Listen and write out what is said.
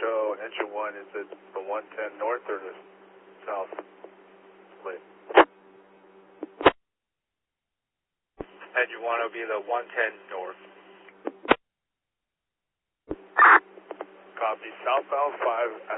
Echo, engine 1, is it the 110 north or the south? Wait. Engine 1 will be the 110 north. Copy, southbound 5